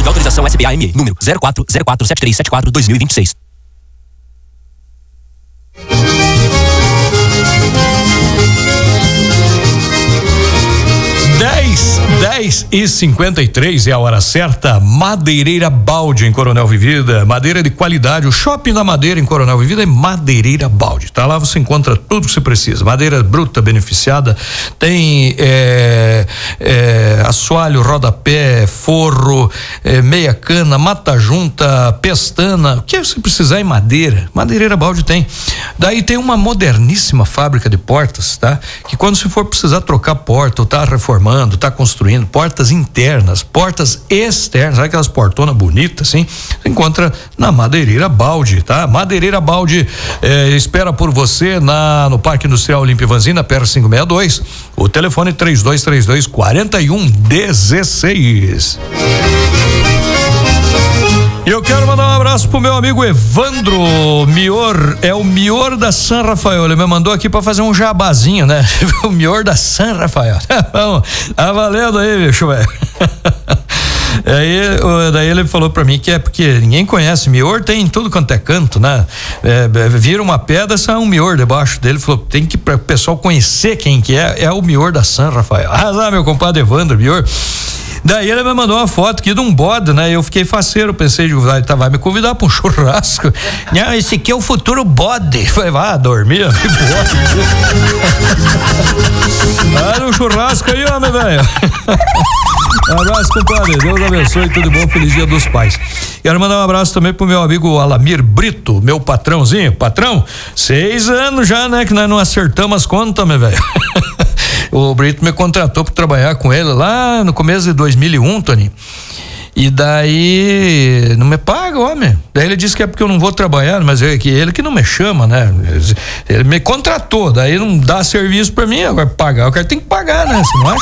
Autorização SBA-ME, número 04047374-2026. 10:53 é a hora certa. Madeireira Balde em Coronel Vivida, madeira de qualidade. O shopping da madeira em Coronel Vivida é Madeireira Balde, tá? Lá você encontra tudo que você precisa, madeira bruta beneficiada, tem assoalho, rodapé, forro, meia cana, mata junta, pestana, o que você precisar em madeira, Madeireira Balde tem. Daí tem uma moderníssima fábrica de portas, tá? Que quando você for precisar trocar porta, ou tá reformando, tá construindo, portas internas, portas externas, sabe aquelas portonas bonitas assim? Você encontra na Madeireira Balde, tá? Madeireira Balde espera por você no Parque Industrial Olímpia Vanzina, PR 562. O telefone 3232-4116. Eu quero mandar um abraço pro meu amigo Evandro Mior, é o Mior da San Rafael. Ele me mandou aqui pra fazer um jabazinho, né? O Mior da San Rafael. Vamos, tá valendo aí, bicho, velho. Daí ele falou pra mim que é porque ninguém conhece Mior, tem em tudo quanto é canto, né? Vira uma pedra, sai um Mior debaixo dele. Falou, tem que para o pessoal conhecer quem que é o Mior da San Rafael. Meu compadre Evandro Mior. Daí ele me mandou uma foto aqui de um bode, né? Eu fiquei faceiro, pensei, ele vai me convidar pra um churrasco. Não, esse aqui é o futuro bode. Falei, dormir, que bode. Vai no churrasco aí, homem, velho. Abraço, compadre. Deus abençoe, tudo bom, feliz Dia dos Pais. Quero mandar um abraço também pro meu amigo Alamir Brito, meu patrãozinho. Patrão, 6 anos já, né? Que nós não acertamos as contas, meu velho. O Brito me contratou para trabalhar com ele lá no começo de 2001, Tony. E daí não me paga, homem. Daí ele disse que é porque eu não vou trabalhar, mas ele que não me chama, né? Ele me contratou, daí não dá serviço pra mim, agora pagar, o cara tem que pagar, né? Você não acha?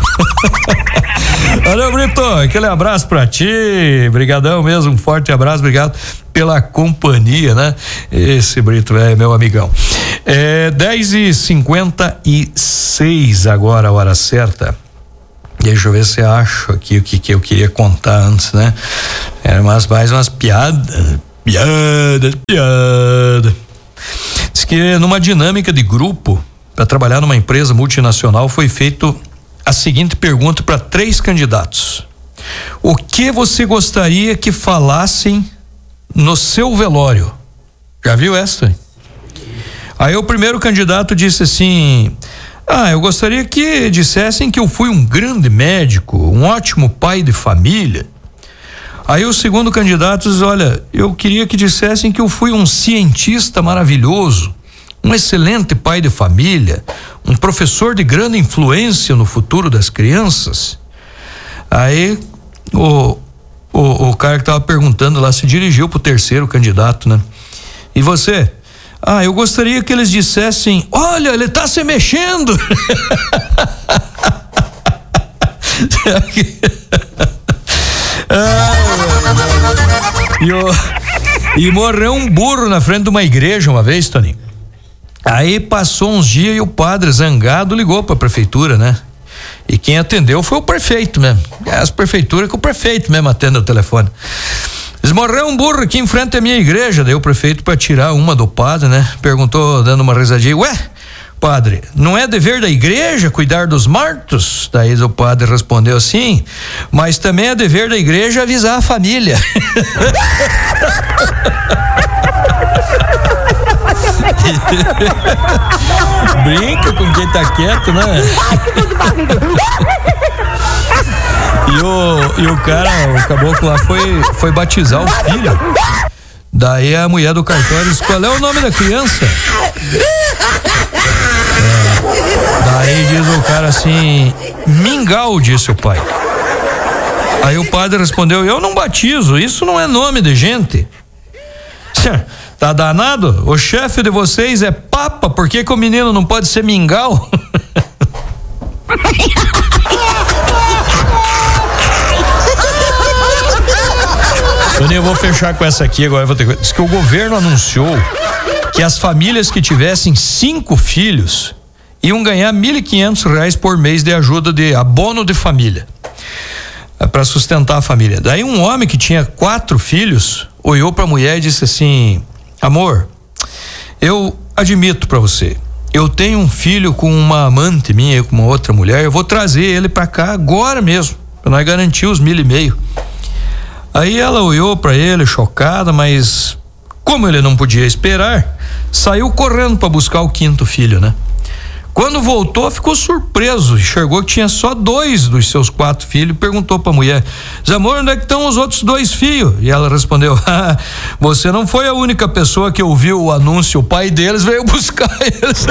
Valeu, Brito, aquele abraço pra ti, brigadão mesmo, um forte abraço, obrigado pela companhia, né? Esse Brito é meu amigão. 10:56 agora, a hora certa. Deixa eu ver se eu acho aqui o que eu queria contar antes, né? Era mais umas piadas. Diz que numa dinâmica de grupo, para trabalhar numa empresa multinacional, foi feito a seguinte pergunta para 3 candidatos: o que você gostaria que falassem no seu velório? Já viu essa? Aí o primeiro candidato disse assim: eu gostaria que dissessem que eu fui um grande médico, um ótimo pai de família. Aí o segundo candidato diz: olha, eu queria que dissessem que eu fui um cientista maravilhoso, um excelente pai de família, um professor de grande influência no futuro das crianças. Aí o cara que estava perguntando lá se dirigiu pro terceiro candidato, né? E você? Eu gostaria que eles dissessem: olha, ele tá se mexendo. E morreu um burro na frente de uma igreja uma vez, Tony. Aí passou uns dias e o padre, zangado, ligou pra prefeitura, né? E quem atendeu foi o prefeito mesmo. As prefeituras que o prefeito mesmo atende o telefone. Eles morreu um burro aqui em frente à minha igreja. Daí o prefeito, para tirar uma do padre, né? Perguntou, dando uma risadinha: ué, padre, não é dever da igreja cuidar dos mortos? Daí o padre respondeu assim: mas também é dever da igreja avisar a família. Brinca com quem tá quieto, né? E o cara, o caboclo lá foi batizar o filho. Daí a mulher do cartório disse: qual é o nome da criança? Daí diz o cara assim: Mingau, disse o pai. Aí o padre respondeu: eu não batizo, isso não é nome de gente. Tá danado? O chefe de vocês é papa, por que o menino não pode ser Mingau? Eu vou fechar com essa aqui agora. Diz que o governo anunciou que as famílias que tivessem 5 filhos iam ganhar R$ 1.500 por mês de ajuda de abono de família. para sustentar a família. Daí um homem que tinha 4 filhos olhou para a mulher e disse assim: amor, eu admito para você, eu tenho um filho com uma amante minha, com uma outra mulher, eu vou trazer ele para cá agora mesmo, para nós garantir os 1.500. Aí ela olhou para ele chocada, mas como ele não podia esperar, saiu correndo para buscar o 5º filho, né? Quando voltou, ficou surpreso, enxergou que tinha só 2 dos seus 4 filhos, perguntou para a mulher: amor, onde é que estão os outros 2 filhos? E ela respondeu: você não foi a única pessoa que ouviu o anúncio, o pai deles veio buscar eles.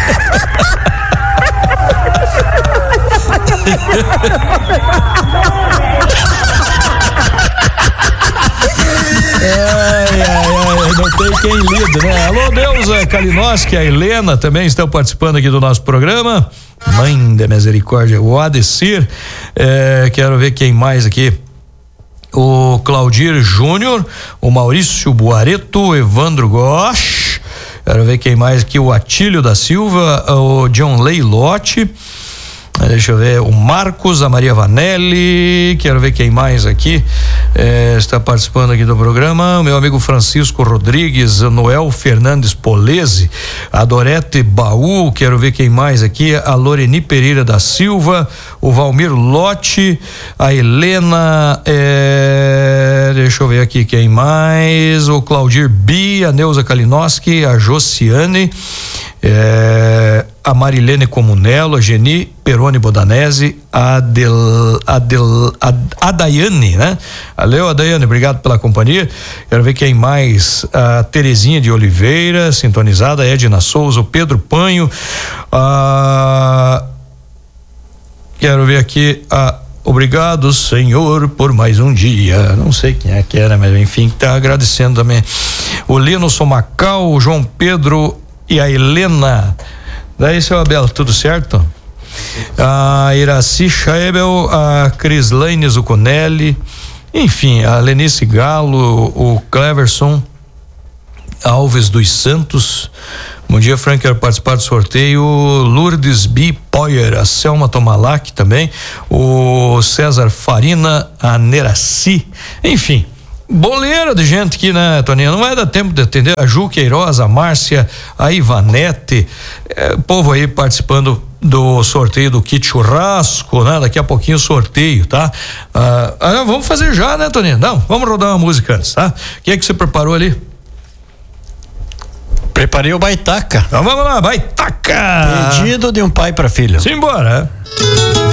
Não tem quem lida, né? Alô, Deusa Kalinowski, a Helena também estão participando aqui do nosso programa. Mãe da misericórdia, o Adecir, quero ver quem mais aqui. O Claudir Júnior, o Maurício Buareto, o Evandro Gosch, quero ver quem mais aqui, o Atílio da Silva, o John Leilote. Deixa eu ver, o Marcos, a Maria Vanelli, quero ver quem mais aqui está participando aqui do programa, o meu amigo Francisco Rodrigues, o Noel Fernandes Polese, a Dorete Baú, quero ver quem mais aqui, a Loreni Pereira da Silva, o Valmir Lote, a Helena, deixa eu ver aqui quem mais, o Claudir B, a Neuza Kalinowski, a Josiane, a Marilene Comunello, a Geni Peroni Bodanese, a Daiane, né? Valeu, Daiane, obrigado pela companhia. Quero ver quem mais, a Terezinha de Oliveira, sintonizada, a Edna Souza, o Pedro Panho, quero ver aqui obrigado, Senhor, por mais um dia. Não sei quem é que era, mas enfim, tá agradecendo também. O Lino Somacal, o João Pedro e a Helena. Daí, seu Abel, tudo certo? A Iraci Scheibel, a Crislaine Zucconelli, enfim, a Lenice Galo, o Cleverson Alves dos Santos. Bom dia, Frank, quero participar do sorteio. Lourdes B. Poyer, a Selma Tomalac também, o César Farina, a Neraci, enfim, boleira de gente aqui, né, Toninho? Não vai dar tempo de atender. A Ju Queiroz, a Márcia, a Ivanete, o povo aí participando do sorteio do kit churrasco, né? Daqui a pouquinho o sorteio, tá? Vamos fazer já, né, Toninho? Não, vamos rodar uma música antes, tá? O que é que você preparou ali? Preparei o Baitaca. Então vamos lá, Baitaca! Pedido de um pai para filho. Simbora!